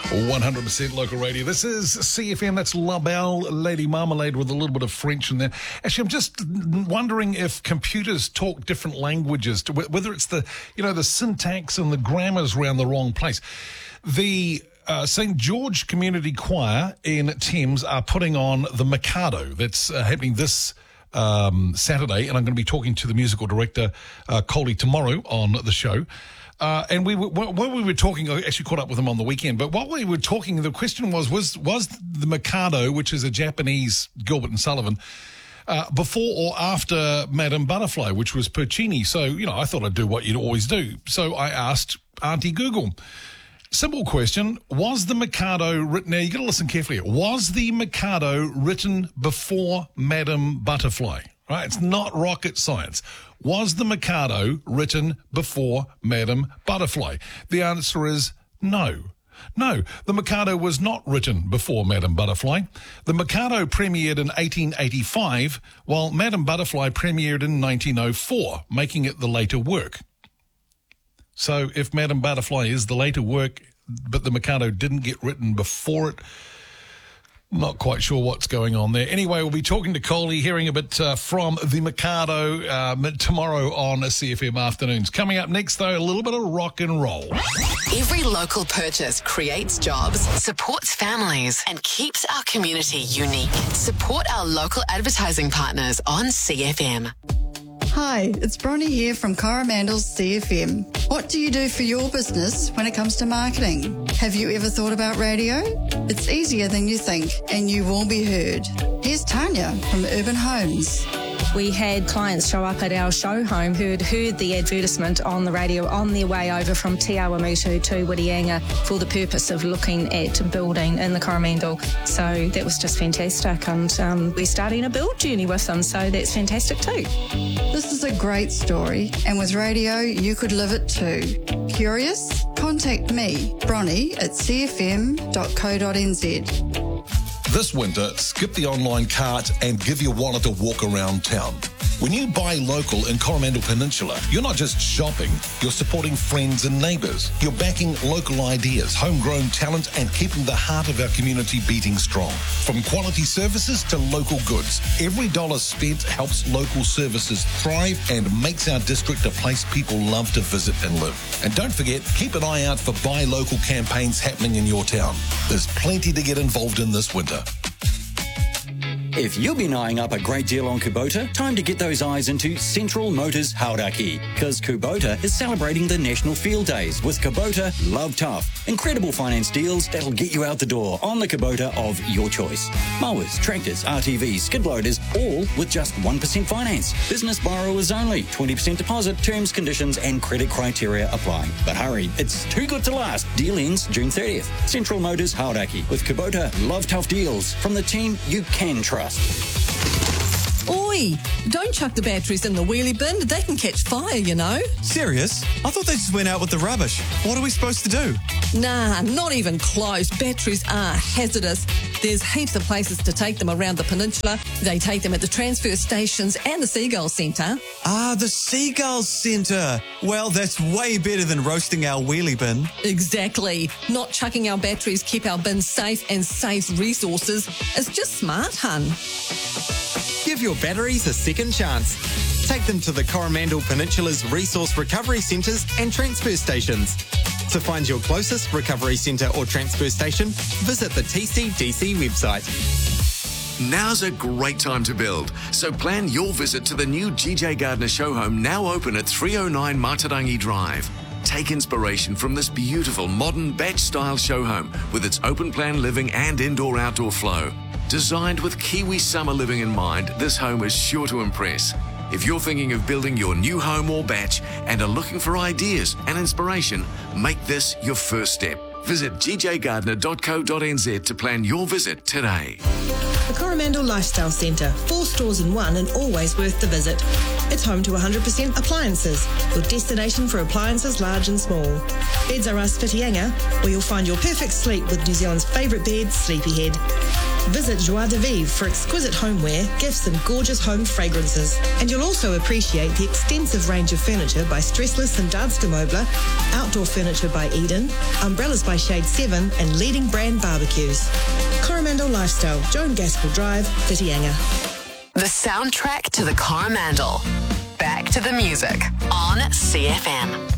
100% local radio. This is CFM. That's La Belle Lady Marmalade with a little bit of French in there. Actually, I'm just wondering if computers talk different languages, whether it's the syntax and the grammar's around the wrong place. The St. George Community Choir in Thames are putting on the Mikado. That's happening this Saturday, and I'm going to be talking to the musical director, Coley, tomorrow on the show. And while we were talking, I actually caught up with him on the weekend, but while we were talking, the question was the Mikado, which is a Japanese Gilbert and Sullivan, before or after Madame Butterfly, which was Puccini? So, I thought I'd do what you'd always do. So I asked Auntie Google. Simple question. Was the Mikado written... Now, you got to listen carefully. Was the Mikado written before Madame Butterfly? Right? It's not rocket science. Was the Mikado written before Madame Butterfly? The answer is no. No, the Mikado was not written before Madame Butterfly. The Mikado premiered in 1885, while Madame Butterfly premiered in 1904, making it the later work. So if Madame Butterfly is the later work, but the Mikado didn't get written before it, not quite sure what's going on there. Anyway, we'll be talking to Coley, hearing a bit from the Mikado tomorrow on CFM Afternoons. Coming up next, though, a little bit of rock and roll. Every local purchase creates jobs, supports families, and keeps our community unique. Support our local advertising partners on CFM. Hi, it's Bronnie here from Coromandel's CFM. What do you do for your business when it comes to marketing? Have you ever thought about radio? It's easier than you think, and you will be heard. Here's Tanya from Urban Homes. We had clients show up at our show home who'd heard the advertisement on the radio on their way over from Te Awamutu to Whitianga for the purpose of looking at building in the Coromandel. So that was just fantastic, and we're starting a build journey with them, so that's fantastic too. This is a great story, and with radio, you could live it too. Curious? Contact me, Bronnie, at cfm.co.nz. This winter, skip the online cart and give your wallet a walk around town. When you buy local in Coromandel Peninsula, you're not just shopping, you're supporting friends and neighbours. You're backing local ideas, homegrown talent, and keeping the heart of our community beating strong. From quality services to local goods, every dollar spent helps local services thrive and makes our district a place people love to visit and live. And don't forget, keep an eye out for buy local campaigns happening in your town. There's plenty to get involved in this winter. If you've been eyeing up a great deal on Kubota, time to get those eyes into Central Motors Hauraki, because Kubota is celebrating the National Field Days with Kubota Love Tough. Incredible finance deals that'll get you out the door on the Kubota of your choice. Mowers, tractors, RTVs, skid loaders, all with just 1% finance. Business borrowers only, 20% deposit, terms, conditions and credit criteria apply. But hurry, it's too good to last. Deal ends June 30th. Central Motors Hauraki with Kubota Love Tough deals from the team you can trust. Oi, don't chuck the batteries in the wheelie bin. They can catch fire, you know. Serious? I thought they just went out with the rubbish. What are we supposed to do? Nah, not even close. Batteries are hazardous. There's heaps of places to take them around the peninsula. They take them at the transfer stations and the Seagull Centre. Ah, the Seagull Centre. Well, that's way better than roasting our wheelie bin. Exactly. Not chucking our batteries keep our bins safe and saves resources. It's just smart, hun. Give your batteries a second chance. Take them to the Coromandel Peninsula's resource recovery centres and transfer stations. To find your closest recovery centre or transfer station, visit the TCDC website. Now's a great time to build, so plan your visit to the new GJ Gardner show home, now open at 309 Matarangi Drive. Take inspiration from this beautiful modern batch-style show home with its open-plan living and indoor-outdoor flow. Designed with Kiwi summer living in mind, this home is sure to impress. If you're thinking of building your new home or batch and are looking for ideas and inspiration, make this your first step. Visit gjgardner.co.nz to plan your visit today. The Coromandel Lifestyle Centre, 4 stores in one and always worth the visit. It's home to 100% appliances, your destination for appliances large and small. Beds R Us Whitianga, where you'll find your perfect sleep with New Zealand's favourite bed, Sleepyhead. Visit Joie de Vivre for exquisite homeware, gifts and gorgeous home fragrances. And you'll also appreciate the extensive range of furniture by Stressless and Danske Möbler, outdoor furniture by Eden, umbrellas by Shade 7 and leading brand barbecues. Coromandel Lifestyle, Joan Gaskell Drive, Whitianga. The soundtrack to the Coromandel. Back to the music on CFM.